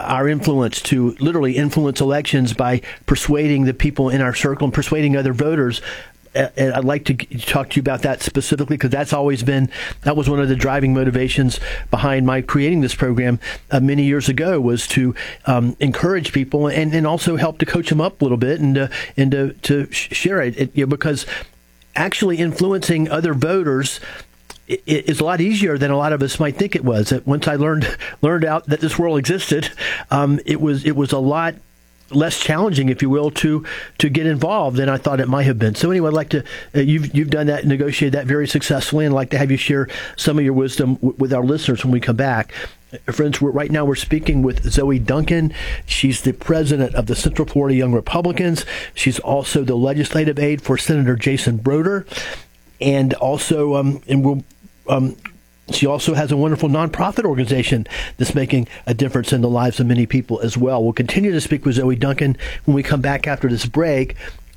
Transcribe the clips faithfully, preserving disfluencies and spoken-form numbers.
our influence to literally influence elections by persuading the people in our circle and persuading other voters. And I'd like to talk to you about that specifically, because that's always been, that was one of the driving motivations behind my creating this program uh, many years ago, was to um, encourage people and, and also help to coach them up a little bit and, uh, and to, to share it, it you know, because actually influencing other voters is a lot easier than a lot of us might think it was. Once I learned learned out that this world existed, um, it was it was a lot less challenging, if you will, to to get involved than I thought it might have been. So anyway, I'd like to uh, you've you've done that, negotiated that very successfully, and I'd like to have you share some of your wisdom w- with our listeners when we come back. Uh, friends, we're, right now we're speaking with Zoe Duncan. She's the president of the Central Florida Young Republicans. She's also the legislative aide for Senator Jason Broder, and also um, and we'll. Um, She also has a wonderful nonprofit organization that's making a difference in the lives of many people as well. We'll continue to speak with Zoe Duncan when we come back after this break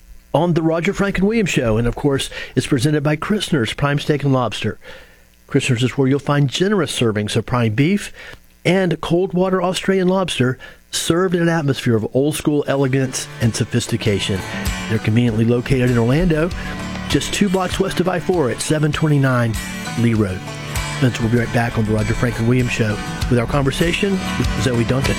on the Roger Franklin Williams Show. And, of course, it's presented by Christner's Prime Steak and Lobster. Christner's is where you'll find generous servings of prime beef and cold water Australian lobster served in an atmosphere of old-school elegance and sophistication. They're conveniently located in Orlando, just two blocks west of I four at seven twenty-nine Lee Road. We'll be right back on the Roger Franklin Williams Show with our conversation with Zoe Duncan.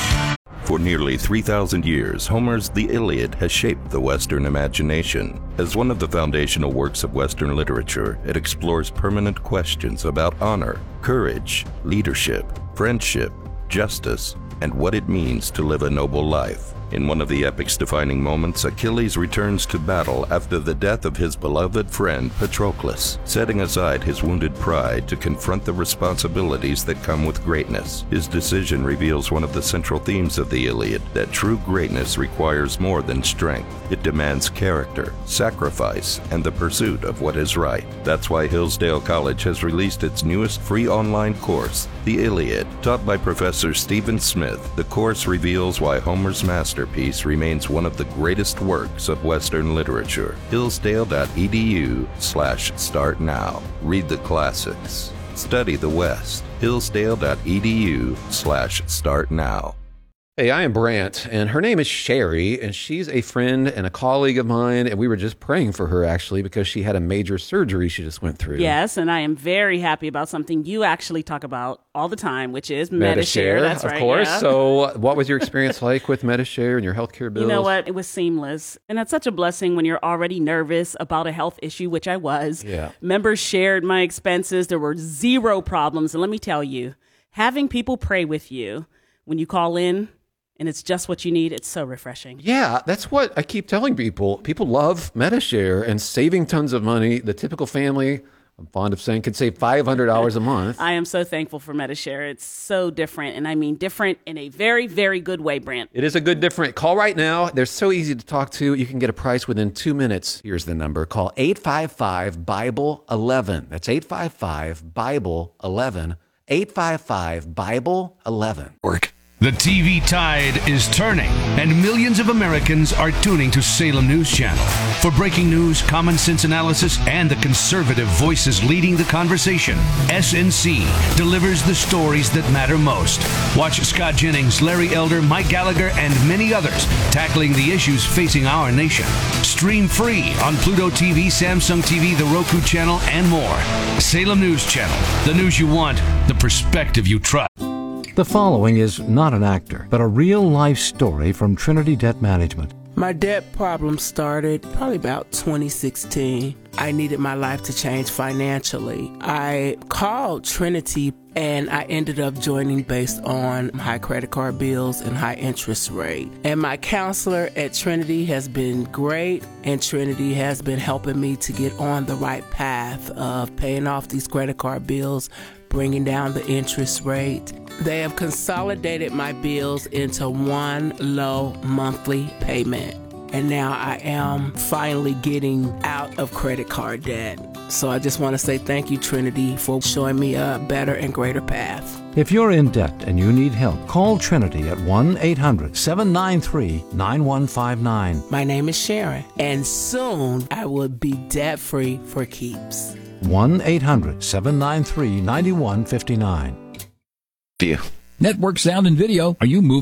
For nearly three thousand years, Homer's The Iliad has shaped the Western imagination. As one of the foundational works of Western literature, it explores permanent questions about honor, courage, leadership, friendship, justice, and what it means to live a noble life. In one of the epic's defining moments, Achilles returns to battle after the death of his beloved friend Patroclus, setting aside his wounded pride to confront the responsibilities that come with greatness. His decision reveals one of the central themes of the Iliad, that true greatness requires more than strength. It demands character, sacrifice, and the pursuit of what is right. That's why Hillsdale College has released its newest free online course, The Iliad. Taught by Professor Stephen Smith, the course reveals why Homer's masterpiece remains one of the greatest works of Western literature. Hillsdale.edu slash start now. Read the classics. Study the West. Hillsdale.edu slash start now. Hey, I am Brant, and her name is Sherry, and she's a friend and a colleague of mine, and we were just praying for her, actually, because she had a major surgery she just went through. Yes, and I am very happy about something you actually talk about all the time, which is Medi-Share. Medi-Share, That's of right, course. yeah. So what was your experience like with Medi-Share and your healthcare bills? You know what? It was seamless, and that's such a blessing when you're already nervous about a health issue, which I was. Yeah. Members shared my expenses. There were zero problems, and let me tell you, having people pray with you when you call in, and it's just what you need, it's so refreshing. Yeah, that's what I keep telling people. People love Medi-Share and saving tons of money. The typical family, I'm fond of saying, could save five hundred dollars a month. I am so thankful for Medi-Share. It's so different, and I mean different in a very, very good way, Brant. It is a good different. Call right now. They're so easy to talk to. You can get a price within two minutes. Here's the number. Call eight five five, Bible eleven. That's eight five five, Bible eleven. eight five five, Bible eleven. Work. The T V tide is turning, and millions of Americans are tuning to Salem News Channel. For breaking news, common sense analysis, and the conservative voices leading the conversation, S N C delivers the stories that matter most. Watch Scott Jennings, Larry Elder, Mike Gallagher, and many others tackling the issues facing our nation. Stream free on Pluto T V, Samsung T V, the Roku channel, and more. Salem News Channel, the news you want, the perspective you trust. The following is not an actor, but a real-life story from Trinity Debt Management. My debt problem started probably about twenty sixteen. I needed my life to change financially. I called Trinity and I ended up joining based on high credit card bills and high interest rate. And my counselor at Trinity has been great, and Trinity has been helping me to get on the right path of paying off these credit card bills, bringing down the interest rate. They have consolidated my bills into one low monthly payment. And now I am finally getting out of credit card debt. So I just want to say thank you, Trinity, for showing me a better and greater path. If you're in debt and you need help, call Trinity at one eight hundred, seven nine three, nine one five nine. My name is Sharon, and soon I will be debt-free for keeps. one eight hundred, seven nine three, nine one five nine. You. Network Sound and Video. Are you moving?